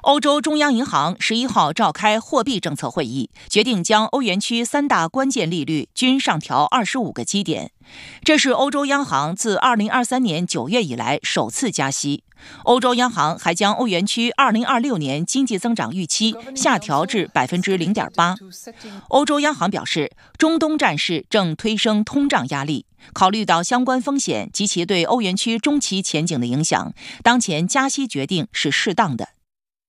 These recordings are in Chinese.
欧洲中央银行11号召开货币政策会议，决定将欧元区3大关键利率均上调25个基点。这是欧洲央行自2023年9月以来首次加息。欧洲央行还将欧元区2026年经济增长预期下调至 0.8%。欧洲央行表示，中东战事正推升通胀压力，考虑到相关风险及其对欧元区中期前景的影响，当前加息决定是适当的。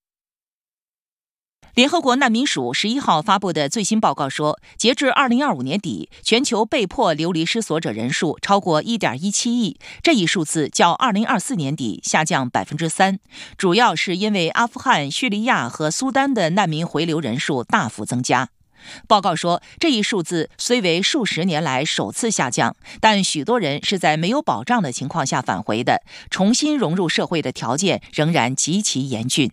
联合国难民署11号发布的最新报告说，截至2025年底，全球被迫流离失所者人数超过 1.17 亿，这一数字较2024年底下降 3%， 主要是因为阿富汗、叙利亚和苏丹的难民回流人数大幅增加。报告说，这一数字虽为数十年来首次下降，但许多人是在没有保障的情况下返回的，重新融入社会的条件仍然极其严峻。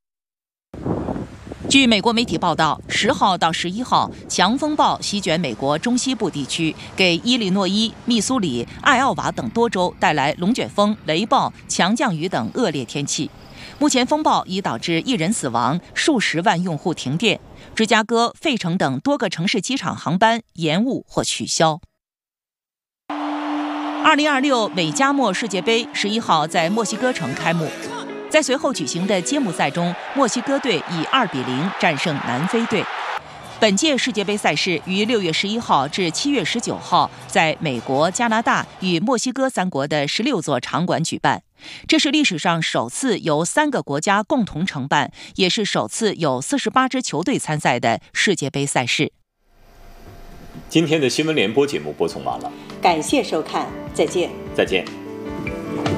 据美国媒体报道，10号到11号，强风暴席卷美国中西部地区，给伊利诺伊、密苏里、艾奥瓦等多州带来龙卷风、雷暴、强降雨等恶劣天气。目前风暴已导致1人死亡，数十万用户停电。芝加哥、费城等多个城市机场航班延误或取消。2026美加墨世界杯11号在墨西哥城开幕。在随后举行的揭幕赛中，墨西哥队以2-0战胜南非队。本届世界杯赛事于6月11号至7月19号在美国、加拿大与墨西哥3国的16座场馆举办。这是历史上首次由3个国家共同承办，也是首次有48支球队参赛的世界杯赛事。 今天的新闻联播节目播送完了， 感谢收看，再见。 再见。